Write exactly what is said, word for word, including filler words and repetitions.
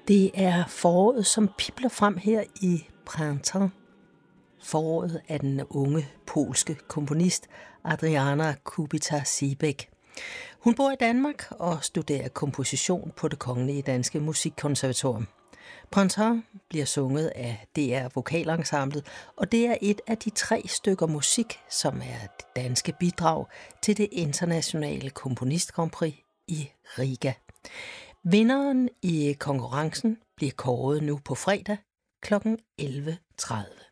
Det er foråret, som pibler frem her i Printemps. Foråret af den unge polske komponist Adriana Kubita-Siebeck. Hun bor i Danmark og studerer komposition på Det Kongelige Danske Musikkonservatorium. Printemps bliver sunget af D R Vokalensemblet, og det er et af de tre stykker musik, som er det danske bidrag til det internationale komponist Grand Prix i Riga. Vinderen i konkurrencen bliver kåret nu på fredag klokken elleve tredive.